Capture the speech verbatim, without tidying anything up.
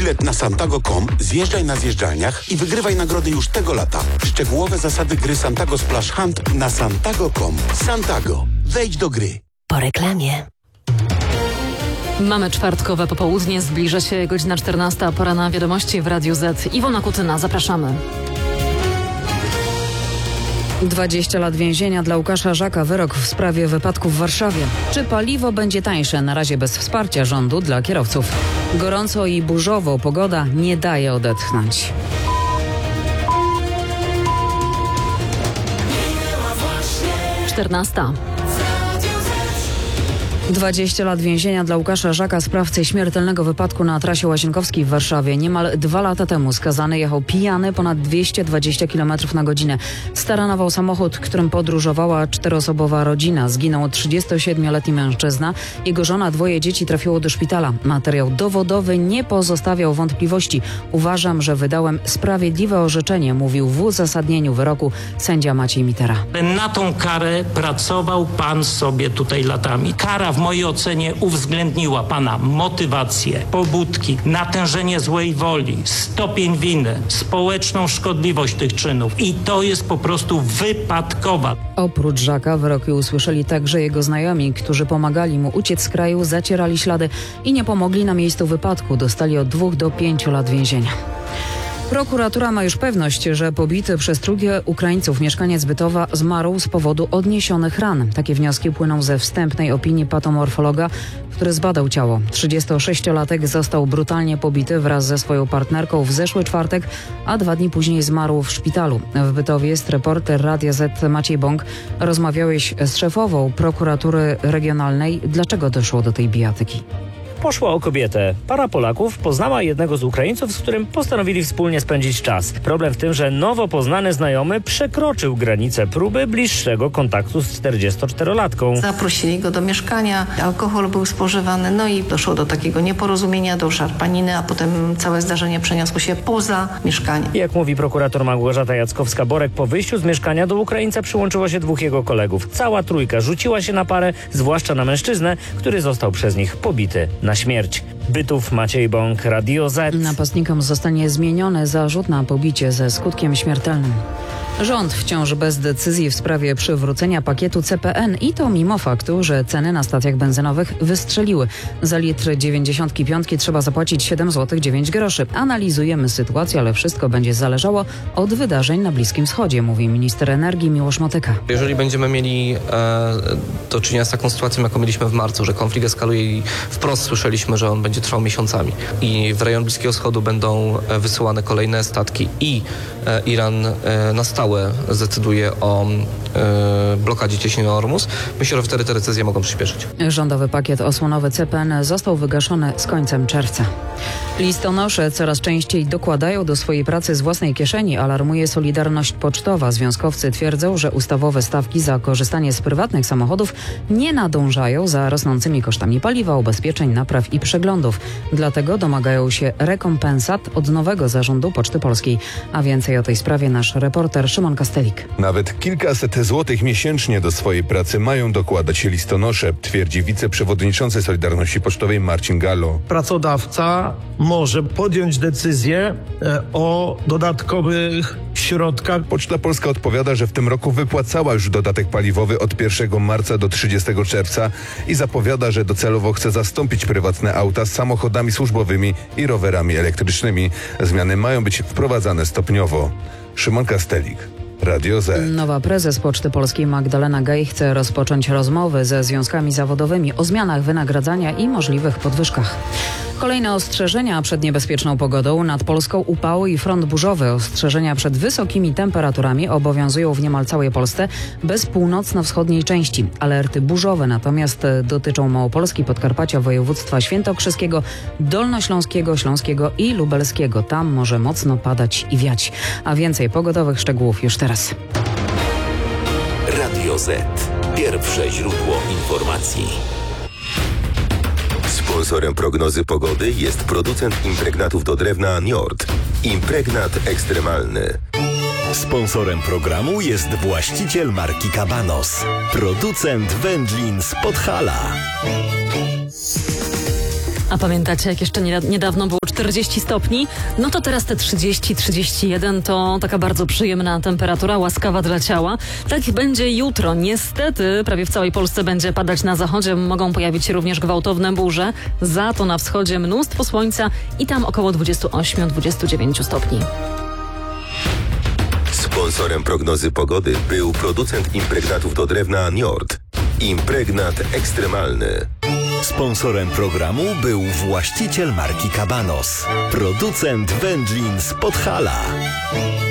bilet na santago kropka com, zjeżdżaj na zjeżdżalniach i wygrywaj nagrody już tego lata. Szczegółowe zasady gry Santago Splash Hunt na santago kropka com. Santago. Wejdź do gry. Po reklamie. Mamy czwartkowe popołudnie, zbliża się godzina czternasta, pora na wiadomości w Radiu Z. Iwona Kutyna, zapraszamy. dwadzieścia lat więzienia dla Łukasza Żaka, wyrok w sprawie wypadku w Warszawie. Czy paliwo będzie tańsze? Na razie bez wsparcia rządu dla kierowców. Gorąco i burzowo, pogoda nie daje odetchnąć. czternasta. dwadzieścia lat więzienia dla Łukasza Żaka, sprawcy śmiertelnego wypadku na trasie Łazienkowskiej w Warszawie. Niemal dwa lata temu skazany jechał pijany ponad dwieście dwadzieścia kilometrów na godzinę. Staranował samochód, którym podróżowała czteroosobowa rodzina. Zginął trzydziestosiedmioletni mężczyzna. Jego żona, dwoje dzieci trafiło do szpitala. Materiał dowodowy nie pozostawiał wątpliwości. Uważam, że wydałem sprawiedliwe orzeczenie, mówił w uzasadnieniu wyroku sędzia Maciej Mitera. Na tą karę pracował pan sobie tutaj latami. Kara w mojej ocenie uwzględniła pana motywację, pobudki, natężenie złej woli, stopień winy, społeczną szkodliwość tych czynów i to jest po prostu wypadkowa. Oprócz Żaka wyroki usłyszeli także jego znajomi, którzy pomagali mu uciec z kraju, zacierali ślady i nie pomogli na miejscu wypadku. Dostali od dwóch do pięciu lat więzienia. Prokuratura ma już pewność, że pobity przez trójkę Ukraińców mieszkaniec Bytowa zmarł z powodu odniesionych ran. Takie wnioski płyną ze wstępnej opinii patomorfologa, który zbadał ciało. trzydziestosześciolatek został brutalnie pobity wraz ze swoją partnerką w zeszły czwartek, a dwa dni później zmarł w szpitalu. W Bytowie jest reporter Radia Z Maciej Bąk. Rozmawiałeś z szefową prokuratury regionalnej. Dlaczego doszło do tej bijatyki? Poszło o kobietę. Para Polaków poznała jednego z Ukraińców, z którym postanowili wspólnie spędzić czas. Problem w tym, że nowo poznany znajomy przekroczył granicę próby bliższego kontaktu z czterdziestoczterolatką. Zaprosili go do mieszkania, alkohol był spożywany, no i doszło do takiego nieporozumienia, do szarpaniny, a potem całe zdarzenie przeniosło się poza mieszkanie. Jak mówi prokurator Małgorzata Jackowska-Borek, po wyjściu z mieszkania do Ukraińca przyłączyło się dwóch jego kolegów. Cała trójka rzuciła się na parę, zwłaszcza na mężczyznę, który został przez nich pobity na śmierć. Bytów, Maciej Bąk, Radio Z. Napastnikom zostanie zmieniony zarzut na pobicie ze skutkiem śmiertelnym. Rząd wciąż bez decyzji w sprawie przywrócenia pakietu C P N i to mimo faktu, że ceny na stacjach benzynowych wystrzeliły. Za litr dziewięćdziesiątki piątki trzeba zapłacić siedem złotych dziewięć groszy. Analizujemy sytuację, ale wszystko będzie zależało od wydarzeń na Bliskim Wschodzie, mówi minister energii Miłosz Motyka. Jeżeli będziemy mieli e, do czynienia z taką sytuacją, jaką mieliśmy w marcu, że konflikt eskaluje i wprost słyszeliśmy, że on będzie trwał miesiącami i w rejon Bliskiego Wschodu będą wysyłane kolejne statki i e, Iran e, na stałe zdecyduje o e, blokadzie cieśniny Ormus, myślę, że wtedy te decyzje mogą przyspieszyć. Rządowy pakiet osłonowy C P N został wygaszony z końcem czerwca. Listonosze coraz częściej dokładają do swojej pracy z własnej kieszeni, alarmuje Solidarność Pocztowa. Związkowcy twierdzą, że ustawowe stawki za korzystanie z prywatnych samochodów nie nadążają za rosnącymi kosztami paliwa, ubezpieczeń, napraw i przeglądów. Dlatego domagają się rekompensat od nowego zarządu Poczty Polskiej. A więcej o tej sprawie nasz reporter Szymon Kastelik. Nawet kilkaset złotych miesięcznie do swojej pracy mają dokładać listonosze, twierdzi wiceprzewodniczący Solidarności Pocztowej Marcin Gallo. Pracodawca może podjąć decyzję o dodatkowych środkach. Poczta Polska odpowiada, że w tym roku wypłacała już dodatek paliwowy od pierwszego marca do trzydziestego czerwca i zapowiada, że docelowo chce zastąpić prywatne auta z samochodami służbowymi i rowerami elektrycznymi. Zmiany mają być wprowadzane stopniowo. Szymon Kastelik, Radio Z. Nowa prezes Poczty Polskiej Magdalena Gej chce rozpocząć rozmowy ze związkami zawodowymi o zmianach wynagradzania i możliwych podwyżkach. Kolejne ostrzeżenia przed niebezpieczną pogodą. Nad Polską upały i front burzowy. Ostrzeżenia przed wysokimi temperaturami obowiązują w niemal całej Polsce bez północno-wschodniej części. Alerty burzowe natomiast dotyczą Małopolski, Podkarpacia, województwa świętokrzyskiego, dolnośląskiego, śląskiego i lubelskiego. Tam może mocno padać i wiać. A więcej pogodowych szczegółów już teraz. Radio Z. Pierwsze źródło informacji. Sponsorem prognozy pogody jest producent impregnatów do drewna Njord. Impregnat ekstremalny. Sponsorem programu jest właściciel marki Cabanos. Producent wędlin z Podhala. A pamiętacie, jak jeszcze niedawno było czterdzieści stopni? No to teraz te trzydzieści trzydzieści jeden to taka bardzo przyjemna temperatura, łaskawa dla ciała. Tak będzie jutro. Niestety prawie w całej Polsce będzie padać na zachodzie. Mogą pojawić się również gwałtowne burze. Za to na wschodzie mnóstwo słońca i tam około dwadzieścia osiem dwadzieścia dziewięć stopni. Sponsorem prognozy pogody był producent impregnatów do drewna Njord. Impregnat ekstremalny. Sponsorem programu był właściciel marki Cabanos. Producent wędlin z Podhala.